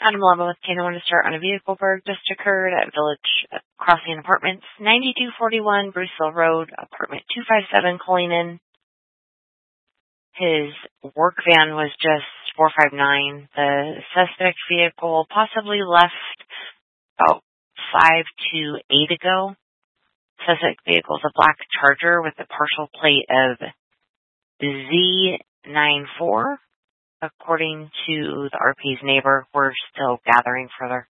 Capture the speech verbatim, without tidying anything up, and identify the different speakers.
Speaker 1: Adam Lava with K one to start on a vehicle burg just occurred at Village Crossing Apartments, ninety-two forty-one Bruceville Road, apartment two five seven, Cullinan. His work van was just four five nine. The suspect vehicle possibly left about five to eight ago. Suspect vehicle is a black Charger with a partial plate of Z ninety-four. According to the R P's neighbor, we're still gathering further.